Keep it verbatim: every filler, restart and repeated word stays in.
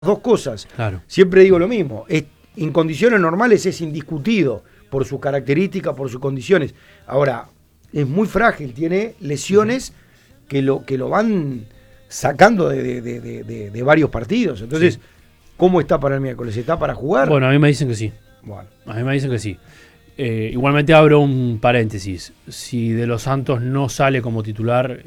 dos cosas. Claro. Siempre digo lo mismo. Es, en condiciones normales es indiscutido por sus características, por sus condiciones. Ahora, es muy frágil, tiene lesiones que lo, que lo van sacando de, de, de, de, de, de varios partidos. Entonces, sí. ¿Cómo está para el miércoles? ¿Está para jugar? Bueno, a mí me dicen que sí. Bueno. A mí me dicen que sí. Eh, igualmente abro un paréntesis. Si De Los Santos no sale como titular